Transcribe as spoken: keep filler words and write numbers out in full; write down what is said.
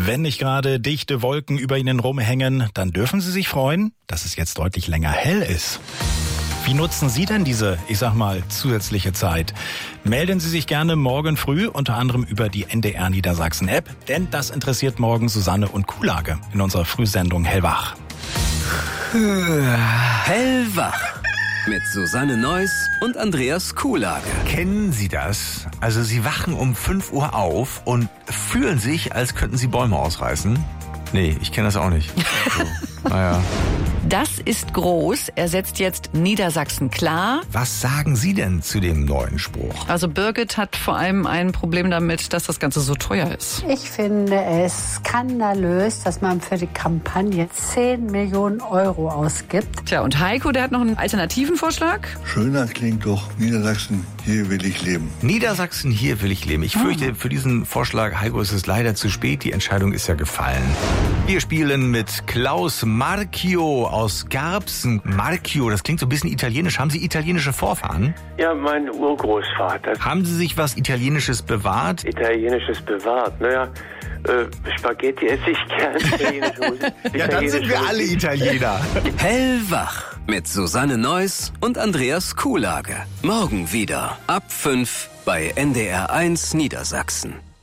Wenn nicht gerade dichte Wolken über Ihnen rumhängen, dann dürfen Sie sich freuen, dass es jetzt deutlich länger hell ist. Wie nutzen Sie denn diese, ich sag mal, zusätzliche Zeit? Melden Sie sich gerne morgen früh, unter anderem über die N D R Niedersachsen App, denn das interessiert morgen Susanne und Kuhlage in unserer Frühsendung Hellwach. Hellwach mit Susanne Neuss und Andreas Kuhlage. Kennen Sie das? Also Sie wachen um fünf Uhr auf und fühlen sich, als könnten Sie Bäume ausreißen? Nee, ich kenne das auch nicht. So, naja. Das ist groß. Er setzt jetzt Niedersachsen klar. Was sagen Sie denn zu dem neuen Spruch? Also Birgit hat vor allem ein Problem damit, dass das Ganze so teuer ist. Ich finde es skandalös, dass man für die Kampagne zehn Millionen Euro ausgibt. Tja, und Heiko, der hat noch einen alternativen Vorschlag. Schöner klingt doch Niedersachsen, hier will ich leben. Niedersachsen, hier will ich leben. Ich fürchte, für diesen Vorschlag, Heiko, ist es leider zu spät. Die Entscheidung ist ja gefallen. Wir spielen mit Klaus Marchio aus Garbsen. Marchio, das klingt so ein bisschen italienisch. Haben Sie italienische Vorfahren? Ja, mein Urgroßvater. Haben Sie sich was Italienisches bewahrt? Italienisches bewahrt, naja, äh, Spaghetti esse ich gern. Italienische Musik. Ja, dann sind wir alle Italiener. Hellwach mit Susanne Neuss und Andreas Kuhlage. Morgen wieder ab fünf bei N D R eins Niedersachsen.